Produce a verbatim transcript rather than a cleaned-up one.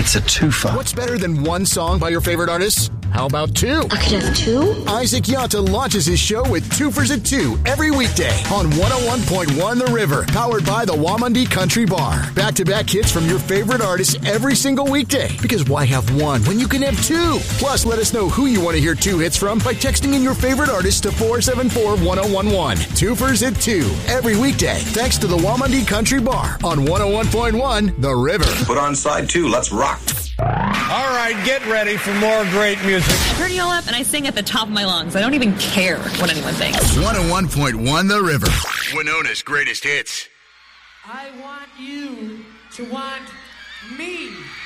It's a twofer. What's better than one song by your favorite artists? How about two? I could have two? Isaac Yanta launches his show with Twofers at two every weekday on one oh one point one The River, powered by the Wamandi Country Bar. Back-to-back hits from your favorite artists every single weekday. Because why have one when you can have two? Plus, let us know who you want to hear two hits from by texting in your favorite artist to four seven four, one oh one one. Twofers at two every weekday, thanks to the Wamandi Country Bar on one oh one point one The River. Put on side two. Let's rock. All right, get ready for more great music. I turn you all up and I sing at the top of my lungs. I don't even care what anyone thinks. one oh one point one The River. Winona's greatest hits. I want you to want me.